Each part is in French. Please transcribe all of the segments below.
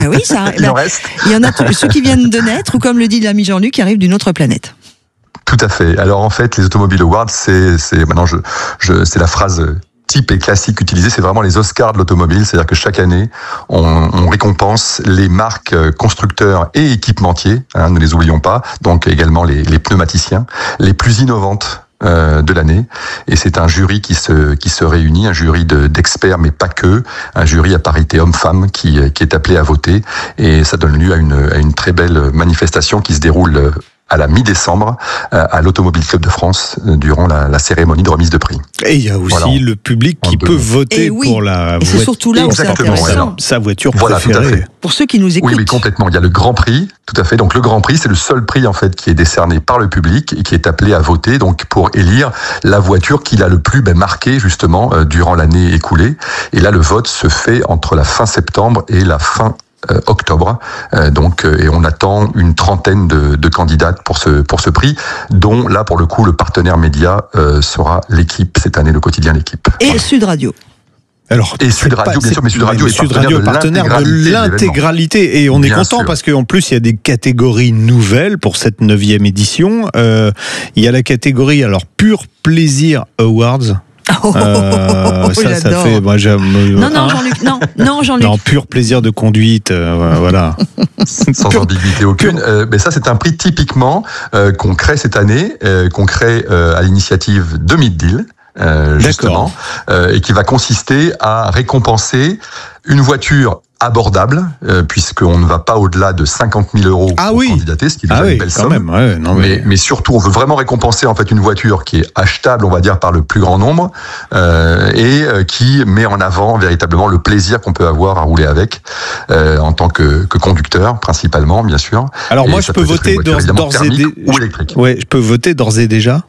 Ah oui, ça. Il en reste. Il y en a ceux qui viennent de naître, ou comme le dit l'ami Jean-Luc, qui arrivent d'une autre planète. Tout à fait. Alors en fait, les Automobile Awards, c'est maintenant c'est la phrase type et classique utilisée, c'est vraiment les Oscars de l'automobile, c'est-à-dire que chaque année, on récompense les marques constructeurs et équipementiers, ne les oublions pas, donc également les pneumaticiens, les plus innovantes de l'année, et c'est un jury qui se réunit, un jury d'experts, mais pas que, un jury à parité homme-femme qui est appelé à voter, et ça donne lieu à une très belle manifestation qui se déroule à la mi-décembre à l'Automobile Club de France durant la cérémonie de remise de prix. Et il y a aussi le public qui peut voter pour la voiture. C'est surtout là où c'est intéressant. Sa voiture voilà, préférée. tout à fait. Pour ceux qui nous écoutent. Oui, complètement. Il y a le Grand Prix, tout à fait. Donc le Grand Prix, c'est le seul prix en fait qui est décerné par le public et qui est appelé à voter donc pour élire la voiture qu'il a le plus marqué justement durant l'année écoulée. Et là, le vote se fait entre la fin septembre et la fin octobre, et on attend une trentaine de candidates pour ce prix, dont là pour le coup le partenaire média sera l'équipe cette année, le quotidien L'équipe. Et Sud Radio. Alors, et Sud Radio, bien sûr, mais Sud Radio est partenaire de l'intégralité. Et on est content parce qu'en plus, il y a des catégories nouvelles pour cette 9e édition. Il y a la catégorie, Pur Plaisir Awards. Ça fait. Moi, j'aime. Non, Jean-Luc, non, Jean-Luc. Non, pur plaisir de conduite, voilà. Sans ambiguïté aucune. Mais ça, c'est un prix typiquement qu'on crée cette année, qu'on crée à l'initiative de Mid-Deal. Justement, et qui va consister à récompenser une voiture abordable, puisqu'on ne va pas au-delà de 50 000 euros pour candidater, ce qui est déjà une belle somme. Mais surtout, on veut vraiment récompenser en fait une voiture qui est achetable, on va dire, par le plus grand nombre, et qui met en avant véritablement le plaisir qu'on peut avoir à rouler avec, en tant que conducteur, principalement, bien sûr. Alors moi, je peux voter d'ores et déjà. Ou électrique. Ouais, je peux voter d'ores et déjà.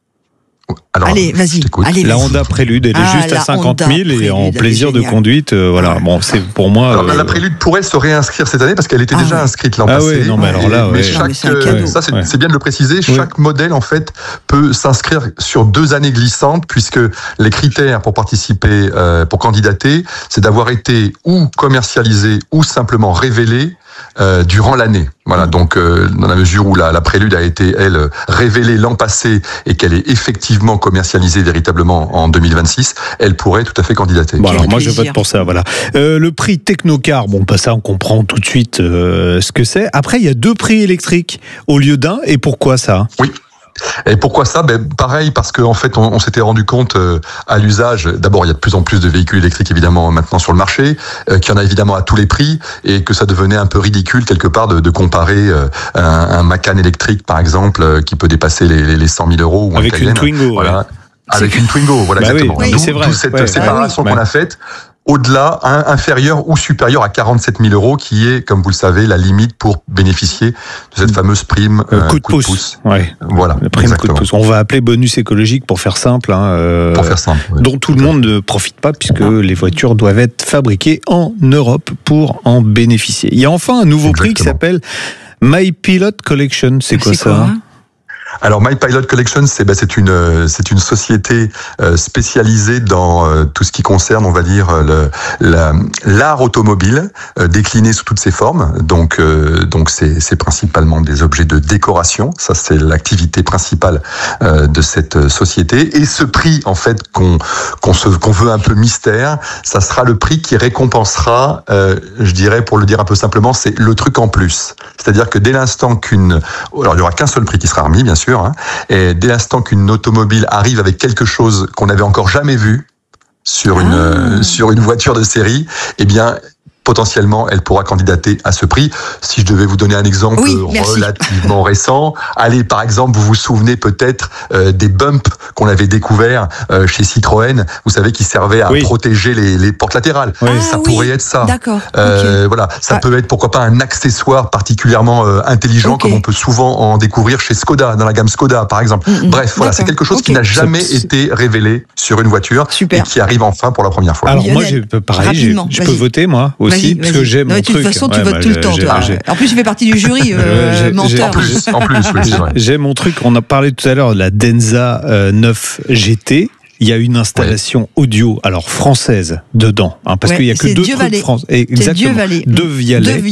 Alors, allez, vas-y. La Honda Prélude, elle est juste à 50 000 et en plaisir de conduite. Voilà. Bon, c'est pour moi. Alors, la Prélude pourrait se réinscrire cette année parce qu'elle était déjà inscrite l'an passé. Oui, non, mais alors là, c'est bien de le préciser. Chaque modèle, en fait, peut s'inscrire sur 2 années glissantes, puisque les critères pour participer, pour candidater, c'est d'avoir été ou commercialisé ou simplement révélé durant l'année. Voilà, donc dans la mesure où la Prélude a été, elle, révélée l'an passé et qu'elle est effectivement commercialisée véritablement en 2026, elle pourrait tout à fait candidater. Bon, alors moi je vote pour ça, voilà. Le prix Technocar, bon, pas ça, on comprend tout de suite ce que c'est. Après, il y a 2 prix électriques au lieu d'un, et pourquoi ça ? Oui. Et pourquoi ça ? Pareil, parce qu'en fait, on s'était rendu compte à l'usage. D'abord, il y a de plus en plus de véhicules électriques évidemment maintenant sur le marché, qu'il y en a évidemment à tous les prix, et que ça devenait un peu ridicule quelque part de comparer un Macan électrique par exemple qui peut dépasser les 100 000 euros ou avec une Twingo. Voilà, avec une Twingo, voilà, exactement. Oui, c'est vrai. D'où cette séparation qu'on a faite. Au-delà, inférieur ou supérieur à 47 000 euros, qui est, comme vous le savez, la limite pour bénéficier de cette fameuse prime coup de pouce. Ouais. Voilà, la prime coup de pouce. On va appeler bonus écologique pour faire simple. Pour faire simple. Oui. Dont tout le monde ne profite pas, puisque les voitures doivent être fabriquées en Europe pour en bénéficier. Il y a enfin un nouveau prix qui s'appelle My Pilot Collection. C'est quoi ça ? Alors My Pilot Collection, c'est une société spécialisée dans tout ce qui concerne, on va dire, l'art automobile décliné sous toutes ses formes. Donc c'est principalement des objets de décoration. Ça, c'est l'activité principale de cette société. Et ce prix, en fait, qu'on veut un peu mystère, ça sera le prix qui récompensera, je dirais, pour le dire un peu simplement, c'est le truc en plus. C'est-à-dire que dès l'instant alors il y aura qu'un seul prix qui sera remis, bien sûr. Et dès l'instant qu'une automobile arrive avec quelque chose qu'on n'avait encore jamais vu sur une voiture de série, eh bien potentiellement, elle pourra candidater à ce prix. Si je devais vous donner un exemple relativement récent, allez, par exemple, vous vous souvenez peut-être des bumps qu'on avait découverts chez Citroën, vous savez, qui servaient à protéger les portes latérales. Ça pourrait être ça. D'accord. Voilà, ça peut être, pourquoi pas, un accessoire particulièrement intelligent, comme on peut souvent en découvrir chez Skoda, dans la gamme Skoda, par exemple. Bref, voilà, c'est quelque chose qui n'a jamais été révélé sur une voiture et qui arrive enfin pour la première fois. Alors moi, pareil, je peux voter, moi aussi. Parce que j'aime mon truc. De toute façon, tu votes tout le temps. En plus, je fais partie du jury, menteur. En plus, oui, c'est vrai. J'ai mon truc. On a parlé tout à l'heure de la Denza 9 GT. il y a une installation audio, alors française, dedans, hein, parce qu'il n'y a que deux trucs français. Exactement. Deux Vialet.